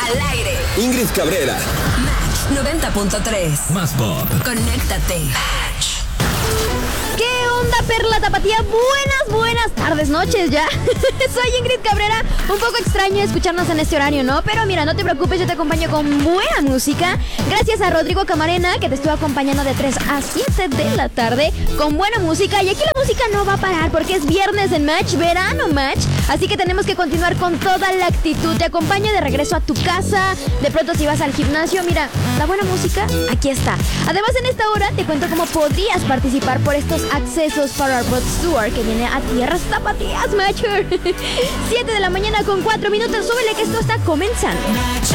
Al aire. Ingrid Cabrera. Match 90.3. Más pop. Conéctate. Match. ¿Qué onda, Perla Tapatía? Buenas tardes, noches ya. Soy Ingrid Cabrera. Un poco extraño escucharnos en este horario, ¿no? Pero mira, no te preocupes, yo te acompaño con buena música. Gracias a Rodrigo Camarena, que te estuvo acompañando de 3 a 7 de la tarde con buena música. Y aquí la música no va a parar porque es viernes en Match, verano Match. Así que tenemos que continuar con toda la actitud. Te acompaño de regreso a tu casa. De pronto si vas al gimnasio, mira, la buena música, aquí está. Además, en esta hora te cuento cómo podrías participar por estos accesos para Rod Stewart, que viene a Tierras Tapatías, Matcher. 7 de la mañana con 4 minutos. Súbele que esto está comenzando. Match